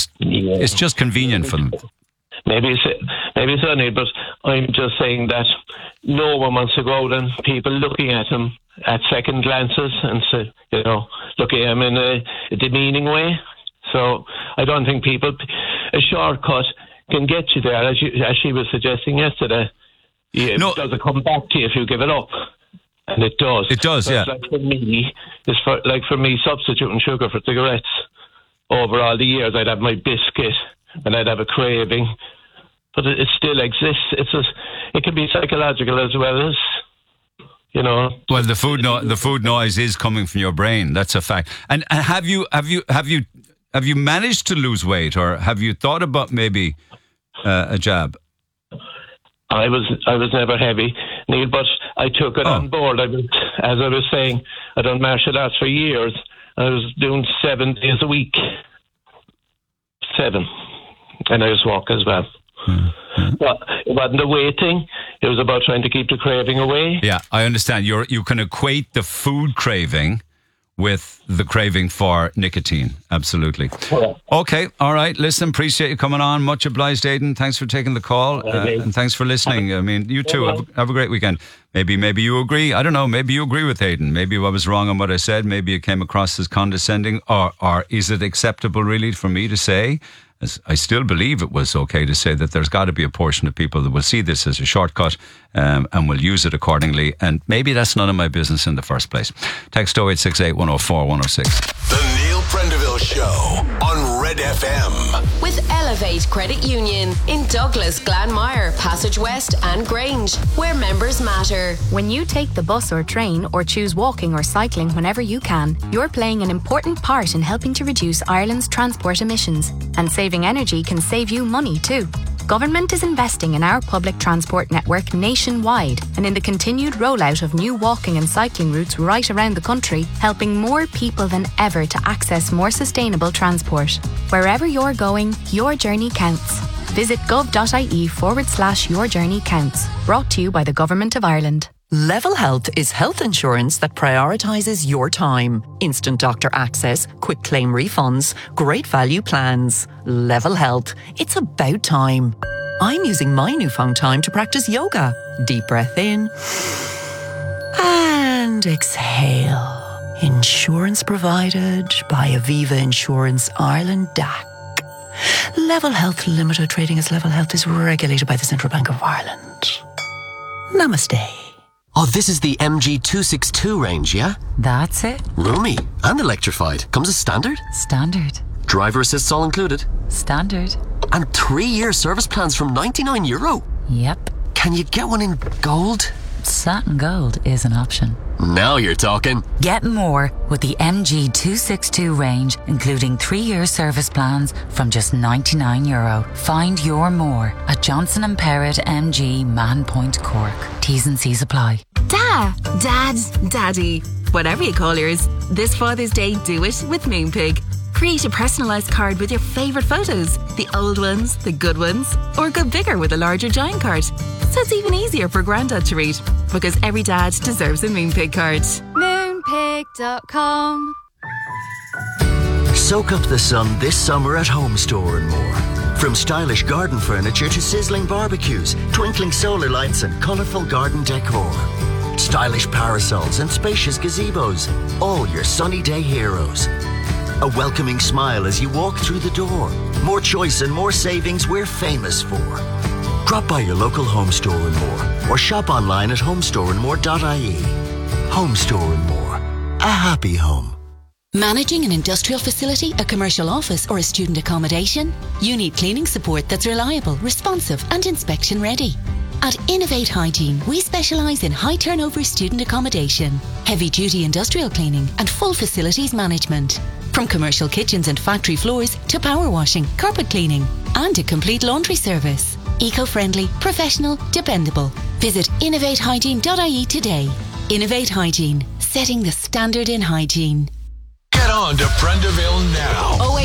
it's just convenient for them. Maybe it's only, but I'm just saying that no one wants to go out and people looking at him at second glances and say, looking at him in a demeaning way. So I don't think a shortcut can get you there, as she was suggesting yesterday. Does it come back to you if you give it up? And it does. It does, yeah. Like for me, substituting sugar for cigarettes over all the years, I'd have my biscuit and I'd have a craving, but it still exists. It can be psychological as well as, Well, the food noise is coming from your brain. That's a fact. And have you managed to lose weight, or have you thought about maybe a jab? I was never heavy, Neil, but I took it on board. As I was saying, I've done martial arts for years. I was doing 7 days a week. 7. And I was walk as well. Mm-hmm. But it wasn't a weight thing. It was about trying to keep the craving away. Yeah, I understand. You can equate the food craving with the craving for nicotine. Absolutely. Yeah. Okay, all right. Listen, appreciate you coming on. Much obliged, Aidan. Thanks for taking the call and thanks for listening. I mean, you too. Have a great weekend. Maybe you agree. I don't know. Maybe you agree with Aidan. Maybe I was wrong on what I said. Maybe it came across as condescending. Or is it acceptable really for me to say? I still believe it was okay to say that there's got to be a portion of people that will see this as a shortcut and will use it accordingly. And maybe that's none of my business in the first place. Text 0868 104 106. The Neil Prendeville Show on Red FM. With Elevate Credit Union in Douglas, Glanmire, Passage West and Grange, where members matter. When you take the bus or train or choose walking or cycling whenever you can, you're playing an important part in helping to reduce Ireland's transport emissions. And saving energy can save you money too. Government is investing in our public transport network nationwide and in the continued rollout of new walking and cycling routes right around the country, helping more people than ever to access more sustainable transport. Wherever you're going, your journey counts. Visit gov.ie/your journey counts. Brought to you by the Government of Ireland. Level Health is health insurance that prioritises your time. Instant doctor access, quick claim refunds, great value plans. Level Health. It's about time. I'm using my newfound time to practice yoga. Deep breath in and exhale. Insurance provided by Aviva Insurance Ireland DAC. Level Health Limited, trading as Level Health, is regulated by the Central Bank of Ireland. Namaste. Oh, this is the MG 262 range, yeah? That's it. Roomy and electrified. Comes as standard? Standard. Driver assists all included? Standard. And 3-year service plans from €99? Yep. Can you get one in gold? Satin Gold is an option. Now you're talking. Get more with the MG 262 range, including 3-year service plans from just €99. Find your more at Johnson & Perrott MG Man Point Cork. T's and C's apply. Dad, Daddy, whatever you call yours, this Father's Day do it with Moonpig. Create a personalised card with your favourite photos, the old ones, the good ones, or go bigger with a larger giant card. So it's even easier for Grandad to read, because every dad deserves a Moonpig card. Moonpig.com. Soak up the sun this summer at Home Store and more. From stylish garden furniture to sizzling barbecues, twinkling solar lights and colourful garden decor. Stylish parasols and spacious gazebos, all your sunny day heroes. A welcoming smile as you walk through the door. More choice and more savings we're famous for. Drop by your local Home Store and more, or shop online at homestoreandmore.ie. Home Store and More. A happy home. Managing an industrial facility, a commercial office or a student accommodation? You need cleaning support that's reliable, responsive and inspection ready. At Innovate Hygiene, we specialise in high turnover student accommodation, heavy duty industrial cleaning and full facilities management. From commercial kitchens and factory floors to power washing, carpet cleaning and a complete laundry service. Eco-friendly, professional, dependable. Visit innovatehygiene.ie today. Innovate Hygiene, setting the standard in hygiene. Get on to Prendeville now.